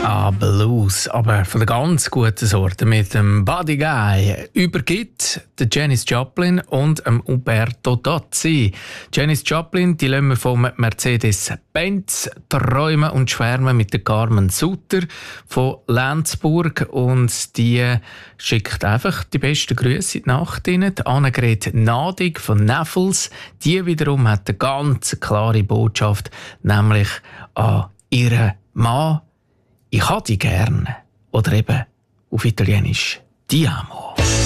Ah, Blues, aber von der ganz guten Sorte mit dem Buddy Guy übergibt der Janis Joplin und dem Umberto Tozzi. Janis Joplin, die lassen wir vom Mercedes-Benz träumen und schwärmen mit der Carmen Sutter von Lenzburg und die schickt einfach die besten Grüße in die Nacht rein. Die Annegret Nadig von Neffels, die wiederum hat eine ganz klare Botschaft, nämlich an ihren Mann: Ich habe dich gern. Oder eben auf Italienisch Ti amo.